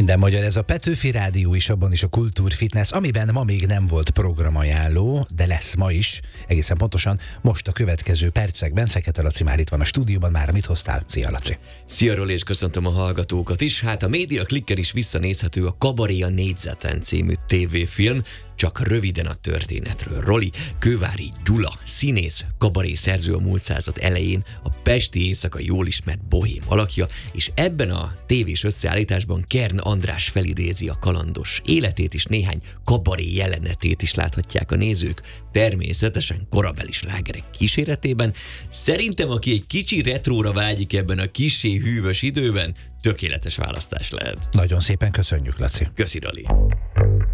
Minden magyar, ez a Petőfi Rádió is, abban is a Kultúrfitness, amiben ma még nem volt programajánló, de lesz ma is, egészen pontosan most a következő percekben. Fekete Laci már itt van a stúdióban, már mit hoztál? Szia, Laci! Szia, Roli, és köszöntöm a hallgatókat is. Hát a Média Clicker is visszanézhető a Kabaré a négyzeten című tévéfilm, csak röviden a történetről. Roli, Kővári Gyula, színész, kabaré szerző a múlt század elején, a pesti éjszaka jól ismert bohém alakja, és ebben a tévés összeállításban Kern András felidézi a kalandos életét, és néhány kabaré jelenetét is láthatják a nézők, természetesen korabeli slágerek kíséretében. Szerintem, aki egy kicsi retróra vágyik ebben a kissé hűvös időben, tökéletes választás lehet. Nagyon szépen köszönjük, Laci. Köszi, Roli.